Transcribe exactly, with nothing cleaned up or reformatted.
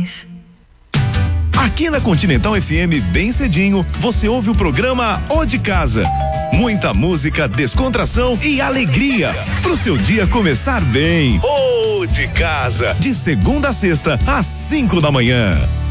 mais. Aqui na Continental F M, bem cedinho, você ouve o programa O de Casa. Muita música, descontração e alegria pro seu dia começar bem. O de Casa, de segunda a sexta, às cinco da manhã.